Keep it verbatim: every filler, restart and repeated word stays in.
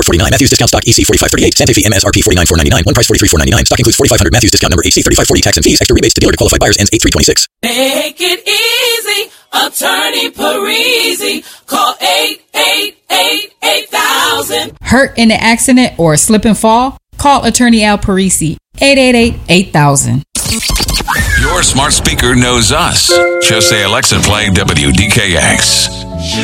forty-nine. Matthews discount stock E C forty-five thirty-eight. Santa Fe M S R P forty-nine four ninety-nine. One price forty-three four ninety-nine. Stock includes forty-five hundred. Matthews discount number H C thirty-five forty. Tax and fees. Extra rebates to dealer to qualified buyers ends eight three twenty-six. Make it easy. Attorney Parisi. Call eight eight eight eight thousand. Hurt in an accident or slip and fall? Call Attorney Al Parisi. eight eight eight eight thousand. Your smart speaker knows us. Just say, Alexa, play W D K X.